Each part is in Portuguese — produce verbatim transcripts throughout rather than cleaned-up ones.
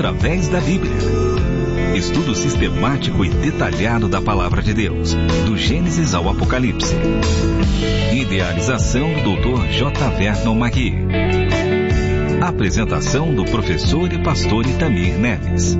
através da Bíblia. Estudo sistemático e detalhado da Palavra de Deus, do Gênesis ao Apocalipse. Idealização do doutor J. Vernon Magui. Apresentação do professor e pastor Itamir Neves.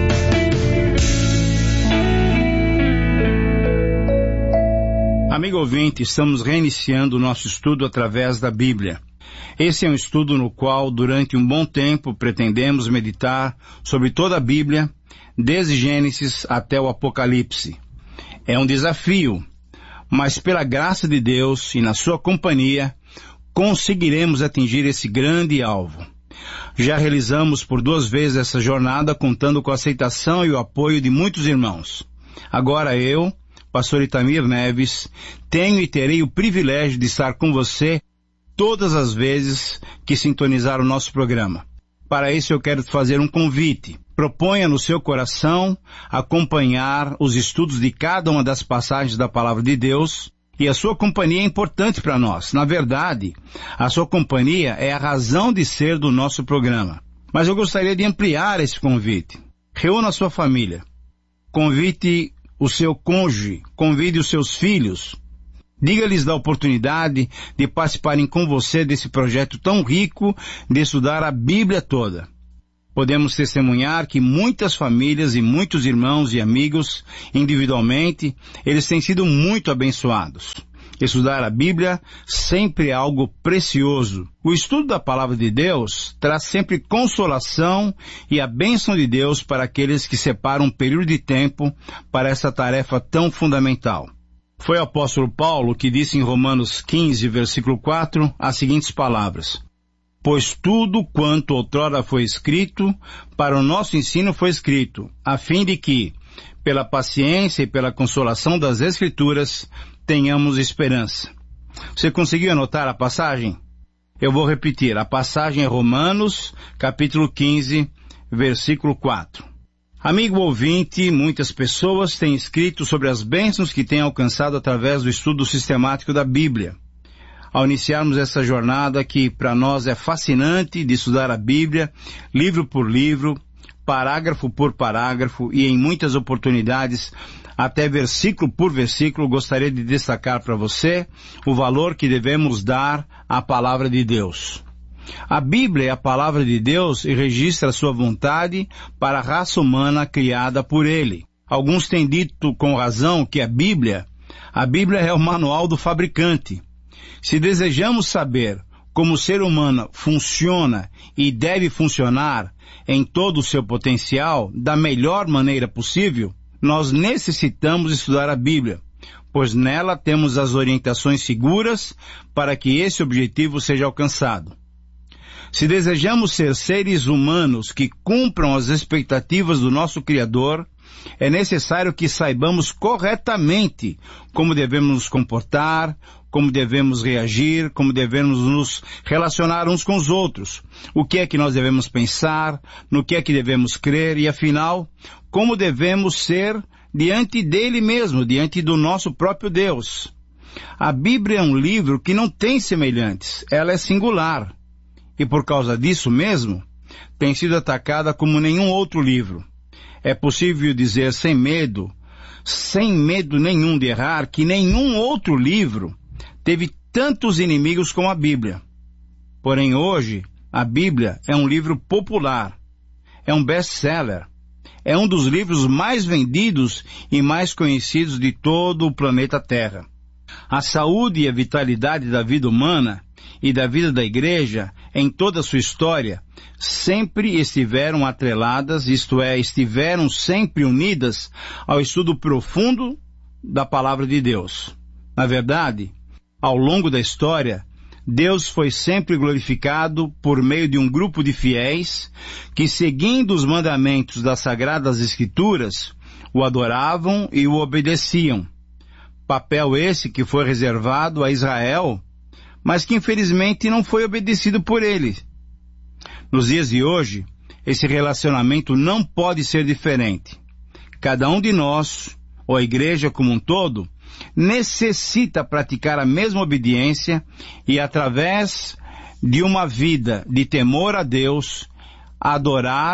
Amigo ouvinte, estamos reiniciando o nosso estudo através da Bíblia. Esse é um estudo no qual, durante um bom tempo, pretendemos meditar sobre toda a Bíblia, desde Gênesis até o Apocalipse. É um desafio, mas pela graça de Deus e na sua companhia, conseguiremos atingir esse grande alvo. Já realizamos por duas vezes essa jornada, contando com a aceitação e o apoio de muitos irmãos. Agora eu, pastor Itamir Neves, tenho e terei o privilégio de estar com você todas as vezes que sintonizar o nosso programa. Para isso eu quero te fazer um convite. Proponha no seu coração acompanhar os estudos de cada uma das passagens da Palavra de Deus, e a sua companhia é importante para nós. Na verdade, a sua companhia é a razão de ser do nosso programa. Mas eu gostaria de ampliar esse convite. Reúna a sua família. Convite o seu cônjuge, convide os seus filhos. Diga-lhes da oportunidade de participarem com você desse projeto tão rico de estudar a Bíblia toda. Podemos testemunhar que muitas famílias e muitos irmãos e amigos, individualmente, eles têm sido muito abençoados. Estudar a Bíblia sempre é algo precioso. O estudo da Palavra de Deus traz sempre consolação e a bênção de Deus para aqueles que separam um período de tempo para essa tarefa tão fundamental. Foi o apóstolo Paulo que disse em Romanos quinze, versículo quatro, as seguintes palavras: Pois tudo quanto outrora foi escrito, para o nosso ensino foi escrito, a fim de que, pela paciência e pela consolação das Escrituras, tenhamos esperança. Você conseguiu anotar a passagem? Eu vou repetir. A passagem é Romanos, capítulo quinze, versículo quatro. Amigo ouvinte, muitas pessoas têm escrito sobre as bênçãos que têm alcançado através do estudo sistemático da Bíblia. Ao iniciarmos essa jornada que para nós é fascinante de estudar a Bíblia, livro por livro, parágrafo por parágrafo e em muitas oportunidades até versículo por versículo, gostaria de destacar para você o valor que devemos dar à Palavra de Deus. A Bíblia é a Palavra de Deus e registra a sua vontade para a raça humana criada por Ele. Alguns têm dito com razão que a Bíblia, a Bíblia é o manual do fabricante. Se desejamos saber como o ser humano funciona e deve funcionar em todo o seu potencial, da melhor maneira possível, nós necessitamos estudar a Bíblia, pois nela temos as orientações seguras para que esse objetivo seja alcançado. Se desejamos ser seres humanos que cumpram as expectativas do nosso Criador, é necessário que saibamos corretamente como devemos nos comportar, como devemos reagir, como devemos nos relacionar uns com os outros, o que é que nós devemos pensar, no que é que devemos crer e, afinal, como devemos ser diante dele mesmo, diante do nosso próprio Deus. A Bíblia é um livro que não tem semelhantes, ela é singular, e por causa disso mesmo, tem sido atacada como nenhum outro livro. É possível dizer sem medo, sem medo nenhum de errar, que nenhum outro livro teve tantos inimigos como a Bíblia. Porém, hoje, a Bíblia é um livro popular, é um best-seller, é um dos livros mais vendidos e mais conhecidos de todo o planeta Terra. A saúde e a vitalidade da vida humana e da vida da igreja, em toda a sua história, sempre estiveram atreladas, isto é, estiveram sempre unidas ao estudo profundo da Palavra de Deus. Na verdade, ao longo da história, Deus foi sempre glorificado por meio de um grupo de fiéis que, seguindo os mandamentos das Sagradas Escrituras, o adoravam e o obedeciam. Papel esse que foi reservado a Israel, mas que infelizmente não foi obedecido por ele. Nos dias de hoje, esse relacionamento não pode ser diferente. Cada um de nós, ou a igreja como um todo, necessita praticar a mesma obediência e, através de uma vida de temor a Deus, adorar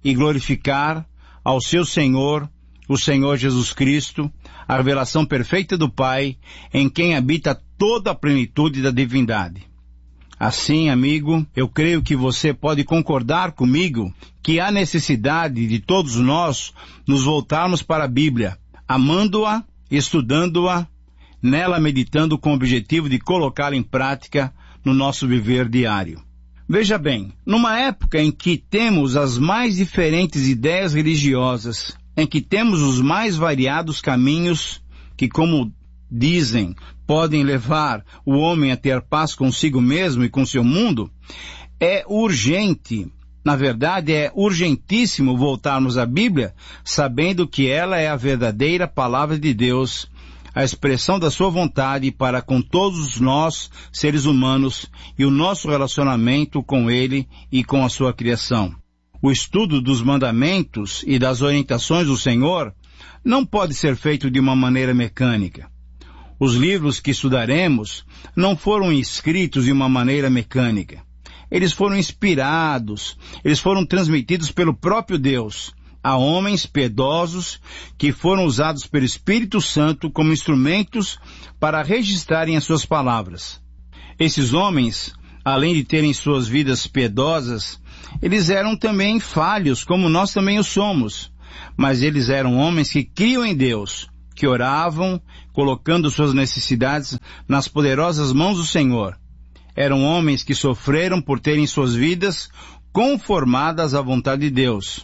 e glorificar ao seu Senhor, o Senhor Jesus Cristo, a revelação perfeita do Pai, em quem habita toda a plenitude da divindade. Assim, amigo, eu creio que você pode concordar comigo que há necessidade de todos nós nos voltarmos para a Bíblia, amando-a, estudando-a, nela meditando com o objetivo de colocá-la em prática no nosso viver diário. Veja bem, numa época em que temos as mais diferentes ideias religiosas, em que temos os mais variados caminhos que, como dizem, podem levar o homem a ter paz consigo mesmo e com seu mundo, é urgente, na verdade é urgentíssimo voltarmos à Bíblia, sabendo que ela é a verdadeira palavra de Deus, a expressão da sua vontade para com todos nós, seres humanos, e o nosso relacionamento com Ele e com a sua criação. O estudo dos mandamentos e das orientações do Senhor não pode ser feito de uma maneira mecânica. Os livros que estudaremos não foram escritos de uma maneira mecânica. Eles foram inspirados, eles foram transmitidos pelo próprio Deus a homens piedosos que foram usados pelo Espírito Santo como instrumentos para registrarem as suas palavras. Esses homens, além de terem suas vidas piedosas, eles eram também falhos, como nós também o somos. Mas eles eram homens que criam em Deus, que oravam, colocando suas necessidades nas poderosas mãos do Senhor. Eram homens que sofreram por terem suas vidas conformadas à vontade de Deus.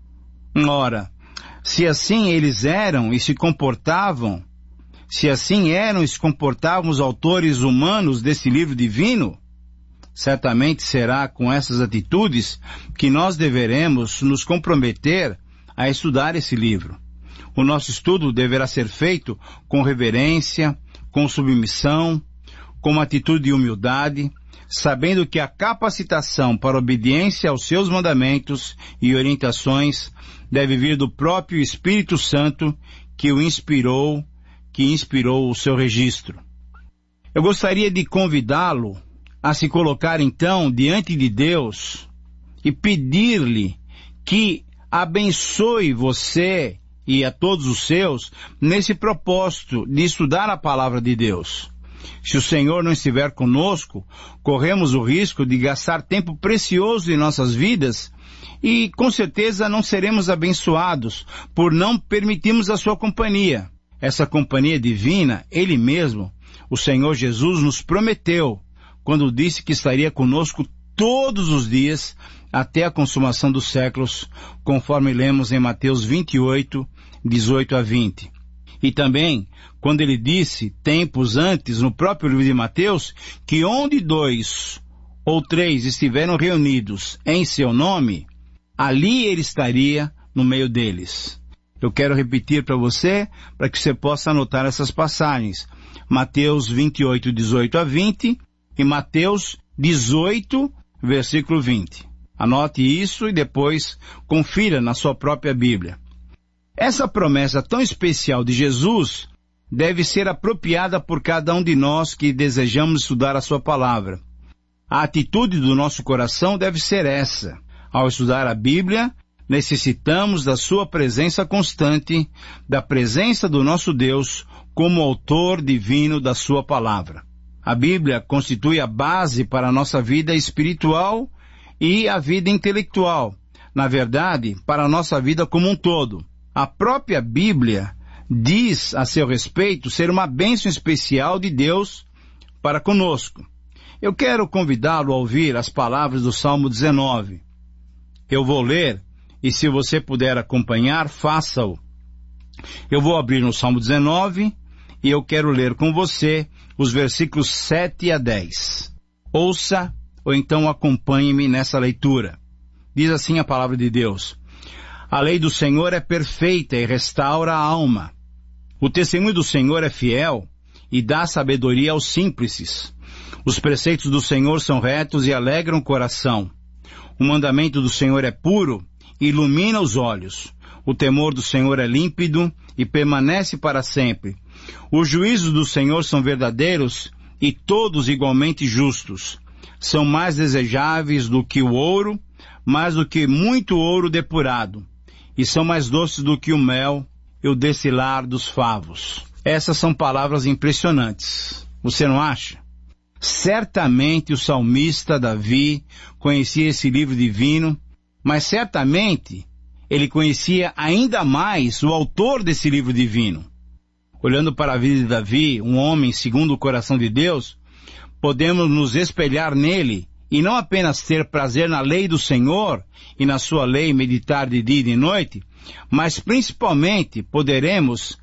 Ora, se assim eles eram e se comportavam, se assim eram e se comportavam os autores humanos desse livro divino, certamente será com essas atitudes que nós deveremos nos comprometer a estudar esse livro. O nosso estudo deverá ser feito com reverência, com submissão, com uma atitude de humildade, sabendo que a capacitação para a obediência aos seus mandamentos e orientações deve vir do próprio Espírito Santo que o inspirou, que inspirou o seu registro. Eu gostaria de convidá-lo a se colocar então diante de Deus e pedir-lhe que abençoe você e a todos os seus nesse propósito de estudar a palavra de Deus. Se o Senhor não estiver conosco, corremos o risco de gastar tempo precioso em nossas vidas e com certeza não seremos abençoados por não permitirmos a sua companhia. Essa companhia divina, Ele mesmo, o Senhor Jesus, nos prometeu quando disse que estaria conosco todos os dias até a consumação dos séculos, conforme lemos em Mateus vinte e oito, dezoito a vinte. E também, quando ele disse, tempos antes, no próprio livro de Mateus, que onde dois ou três estiveram reunidos em seu nome, ali ele estaria no meio deles. Eu quero repetir para você, para que você possa anotar essas passagens. Mateus vinte e oito, dezoito a vinte e Mateus dezoito, versículo vinte. Anote isso e depois confira na sua própria Bíblia. Essa promessa tão especial de Jesus deve ser apropriada por cada um de nós que desejamos estudar a sua palavra. A atitude do nosso coração deve ser essa. Ao estudar a Bíblia, necessitamos da sua presença constante, da presença do nosso Deus como autor divino da sua palavra. A Bíblia constitui a base para a nossa vida espiritual e a vida intelectual. Na verdade, para a nossa vida como um todo. A própria Bíblia diz a seu respeito ser uma bênção especial de Deus para conosco. Eu quero convidá-lo a ouvir as palavras do Salmo dezenove. Eu vou ler, e se você puder acompanhar, faça-o. Eu vou abrir no Salmo dezenove, e eu quero ler com você os versículos sete a dez. Ouça, ou então acompanhe-me nessa leitura. Diz assim a palavra de Deus. A lei do Senhor é perfeita e restaura a alma. O testemunho do Senhor é fiel e dá sabedoria aos simples. Os preceitos do Senhor são retos e alegram o coração. O mandamento do Senhor é puro e ilumina os olhos. O temor do Senhor é límpido e permanece para sempre. Os juízos do Senhor são verdadeiros e todos igualmente justos. São mais desejáveis do que o ouro, mais do que muito ouro depurado, e são mais doces do que o mel e o destilar dos favos. Essas são palavras impressionantes. Você não acha? Certamente o salmista Davi conhecia esse livro divino, mas certamente ele conhecia ainda mais o autor desse livro divino. Olhando para a vida de Davi, um homem segundo o coração de Deus, podemos nos espelhar nele e não apenas ter prazer na lei do Senhor e na sua lei meditar de dia e de noite, mas principalmente poderemos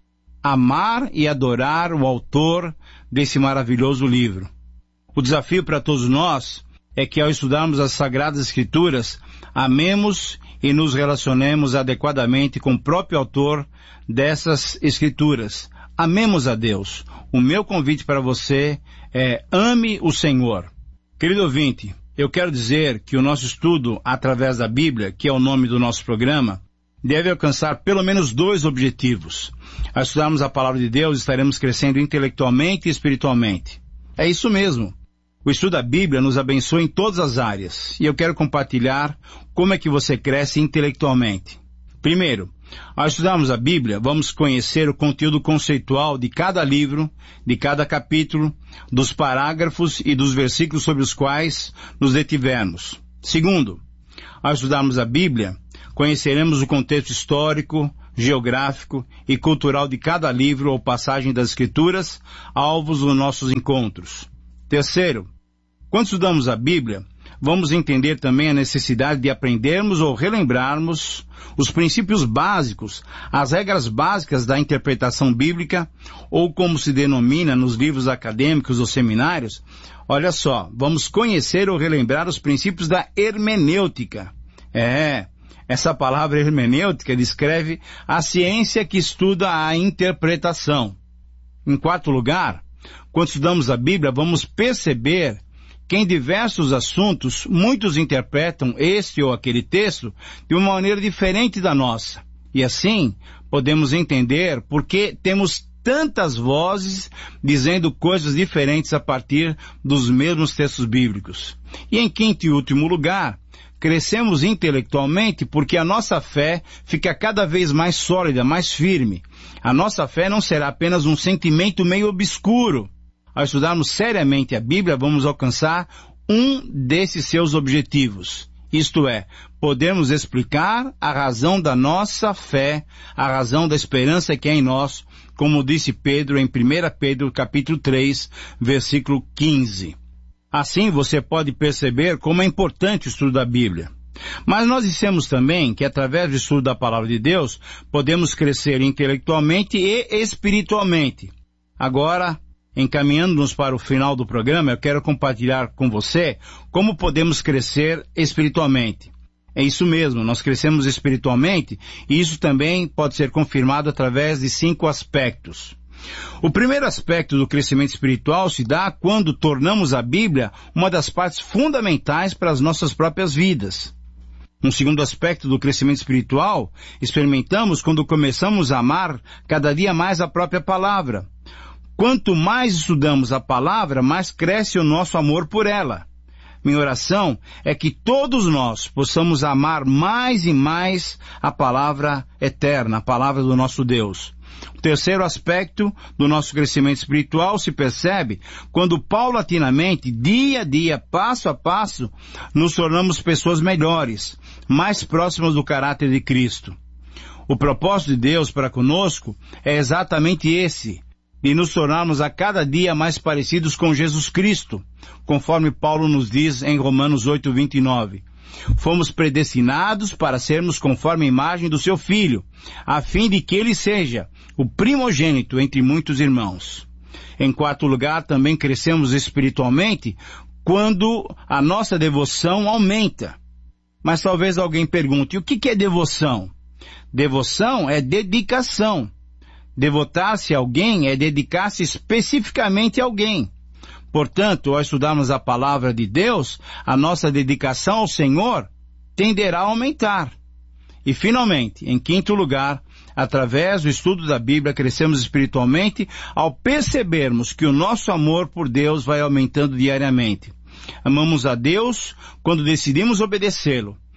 amar e adorar o autor desse maravilhoso livro. O desafio para todos nós é que ao estudarmos as Sagradas Escrituras, amemos e nos relacionemos adequadamente com o próprio autor dessas Escrituras. Amemos a Deus. O meu convite para você é: ame o Senhor. Querido ouvinte, eu quero dizer que o nosso estudo através da Bíblia, que é o nome do nosso programa, deve alcançar pelo menos dois objetivos. Ao estudarmos a palavra de Deus, estaremos crescendo intelectualmente e espiritualmente. É isso mesmo. O estudo da Bíblia nos abençoa em todas as áreas, e eu quero compartilhar como é que você cresce intelectualmente. Primeiro, ao estudarmos a Bíblia, vamos conhecer o conteúdo conceitual de cada livro, de cada capítulo, dos parágrafos e dos versículos sobre os quais nos detivermos. Segundo, ao estudarmos a Bíblia, conheceremos o contexto histórico, geográfico e cultural de cada livro ou passagem das Escrituras, alvos dos nossos encontros. Terceiro, quando estudamos a Bíblia, vamos entender também a necessidade de aprendermos ou relembrarmos os princípios básicos, as regras básicas da interpretação bíblica, ou como se denomina nos livros acadêmicos ou seminários. Olha só, vamos conhecer ou relembrar os princípios da hermenêutica. É, essa palavra hermenêutica descreve a ciência que estuda a interpretação. Em quarto lugar, quando estudamos a Bíblia, vamos perceber que em diversos assuntos, muitos interpretam este ou aquele texto de uma maneira diferente da nossa. E assim, podemos entender por que temos tantas vozes dizendo coisas diferentes a partir dos mesmos textos bíblicos. E em quinto e último lugar, crescemos intelectualmente porque a nossa fé fica cada vez mais sólida, mais firme. A nossa fé não será apenas um sentimento meio obscuro. Ao estudarmos seriamente a Bíblia, vamos alcançar um desses seus objetivos. Isto é, podemos explicar a razão da nossa fé, a razão da esperança que é em nós, como disse Pedro em primeira Pedro capítulo três, versículo quinze. Assim você pode perceber como é importante o estudo da Bíblia. Mas nós dissemos também que através do estudo da Palavra de Deus, podemos crescer intelectualmente e espiritualmente. Agora, encaminhando-nos para o final do programa, eu quero compartilhar com você como podemos crescer espiritualmente. É isso mesmo, nós crescemos espiritualmente e isso também pode ser confirmado através de cinco aspectos. O primeiro aspecto do crescimento espiritual se dá quando tornamos a Bíblia uma das partes fundamentais para as nossas próprias vidas. Um segundo aspecto do crescimento espiritual experimentamos quando começamos a amar cada dia mais a própria palavra. Quanto mais estudamos a palavra, mais cresce o nosso amor por ela. Minha oração é que todos nós possamos amar mais e mais a palavra eterna, a palavra do nosso Deus. O terceiro aspecto do nosso crescimento espiritual se percebe quando paulatinamente, dia a dia, passo a passo, nos tornamos pessoas melhores, mais próximas do caráter de Cristo. O propósito de Deus para conosco é exatamente esse, de nos tornarmos a cada dia mais parecidos com Jesus Cristo, conforme Paulo nos diz em Romanos oito, vinte e nove. Fomos predestinados para sermos conforme a imagem do seu Filho, a fim de que ele seja o primogênito entre muitos irmãos. Em quarto lugar, também crescemos espiritualmente quando a nossa devoção aumenta. Mas talvez alguém pergunte, o que é devoção? Devoção é dedicação. Devotar-se a alguém é dedicar-se especificamente a alguém. Portanto, ao estudarmos a palavra de Deus, a nossa dedicação ao Senhor tenderá a aumentar. E, finalmente, em quinto lugar, através do estudo da Bíblia, crescemos espiritualmente ao percebermos que o nosso amor por Deus vai aumentando diariamente. Amamos a Deus quando decidimos obedecê-lo.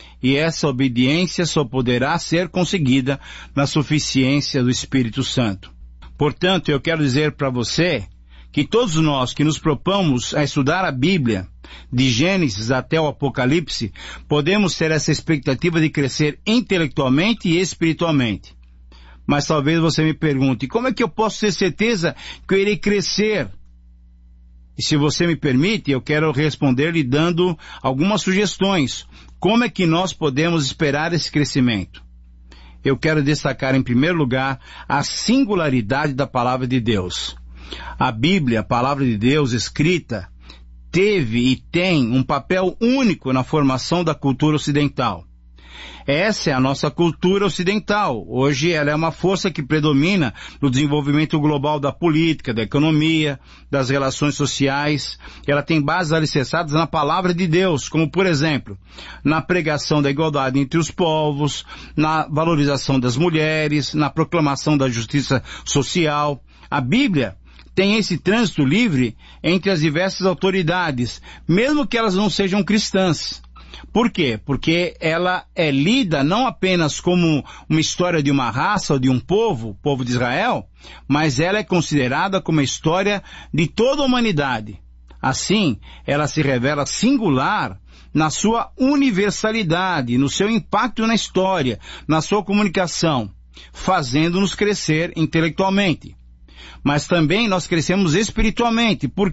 e essa obediência só poderá ser conseguida na suficiência do Espírito Santo. Portanto, eu quero dizer para você que todos nós que nos propomos a estudar a Bíblia, de Gênesis até o Apocalipse, podemos ter essa expectativa de crescer intelectualmente e espiritualmente. Mas talvez você me pergunte, como é que eu posso ter certeza que eu irei crescer? E se você me permite, eu quero responder lhe dando algumas sugestões. Como é que nós podemos esperar esse crescimento? Eu quero destacar em primeiro lugar a singularidade da Palavra de Deus. A Bíblia, a Palavra de Deus escrita, teve e tem um papel único na formação da cultura ocidental. Essa é a nossa cultura ocidental. Hoje ela é uma força que predomina no desenvolvimento global da política, da economia, das relações sociais. Ela tem bases alicerçadas na Palavra de Deus, como por exemplo, na pregação da igualdade entre os povos, na valorização das mulheres, na proclamação da justiça social. A Bíblia tem esse trânsito livre entre as diversas autoridades, mesmo que elas não sejam cristãs. Por quê? Porque ela é lida não apenas como uma história de uma raça ou de um povo, o povo de Israel, mas ela é considerada como a história de toda a humanidade. Assim, ela se revela singular na sua universalidade, no seu impacto na história, na sua comunicação, fazendo-nos crescer intelectualmente. Mas também nós crescemos espiritualmente. Por